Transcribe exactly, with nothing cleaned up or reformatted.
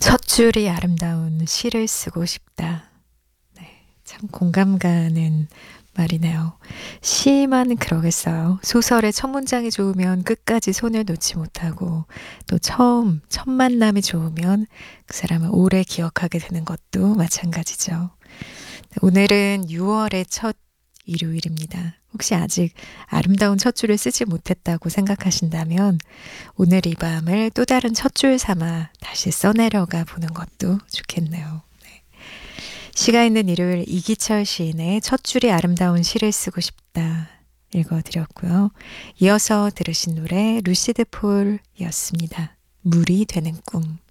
첫 줄이 아름다운 시를 쓰고 싶다. 네, 참 공감 가는 말이네요. 시만 그러겠어요. 소설의 첫 문장이 좋으면 끝까지 손을 놓지 못하고 또 처음 첫 만남이 좋으면 그 사람을 오래 기억하게 되는 것도 마찬가지죠. 오늘은 유월의 첫 일요일입니다. 혹시 아직 아름다운 첫 줄을 쓰지 못했다고 생각하신다면 오늘 이 밤을 또 다른 첫 줄 삼아 다시 써내려가 보는 것도 좋겠네요. 네. 시가 있는 일요일 이기철 시인의 첫 줄이 아름다운 시를 쓰고 싶다 읽어드렸고요. 이어서 들으신 노래 루시드 폴이었습니다. 물이 되는 꿈.